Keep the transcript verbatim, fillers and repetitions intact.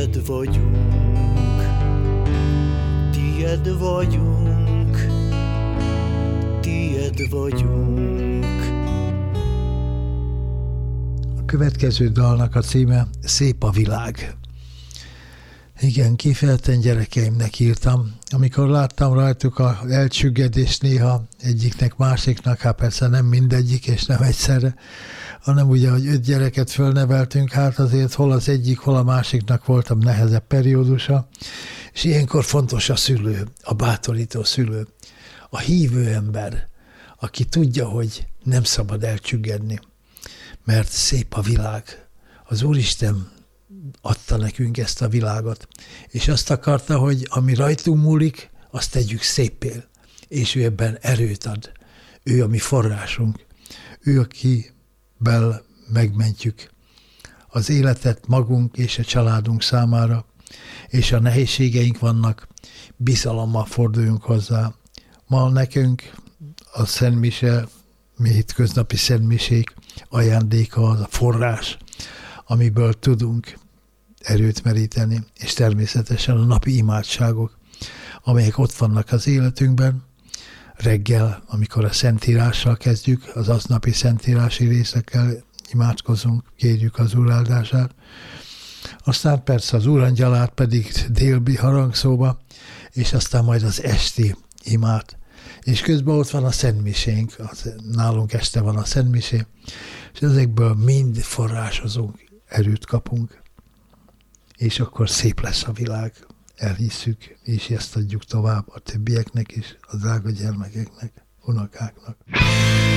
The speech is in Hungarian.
Tied vagyunk, tied vagyunk, tied vagyunk. A következő dalnak a címe Szép a világ. Igen, kifejezetten gyerekeimnek írtam. Amikor láttam rajtuk az elcsüggedést néha egyiknek, másiknak, hát persze nem mindegyik, és nem egyszerre, hanem ugye, hogy öt gyereket fölneveltünk, hát azért hol az egyik, hol a másiknak voltam nehezebb periódusa, és ilyenkor fontos a szülő, a bátorító szülő, a hívő ember, aki tudja, hogy nem szabad elcsüggedni, mert szép a világ. Az Úristen adta nekünk ezt a világot, és azt akarta, hogy ami rajtunk múlik, azt tegyük széppé, és ő ebben erőt ad. Ő a mi forrásunk. Ő, akivel megmentjük az életet magunk és a családunk számára, és a nehézségeink vannak, bizalommal forduljunk hozzá. Ma nekünk a Szentmise, mi hétköznapi szentmisék ajándéka az a forrás, amiből tudunk erőt meríteni, és természetesen a napi imádságok, amelyek ott vannak az életünkben. Reggel, amikor a Szentírással kezdjük, az aznapi szentírási részekkel imádkozunk, kérjük az Úr áldását. Aztán persze az Úrangyalát pedig délbi harangszóba, és aztán majd az esti imát. És közben ott van a szentmisénk, nálunk este van a szentmisé, és ezekből mind forrásozunk, erőt kapunk, és akkor szép lesz a világ. Elhisszük, és ezt adjuk tovább a többieknek is, a drága gyermekeknek, unokáknak.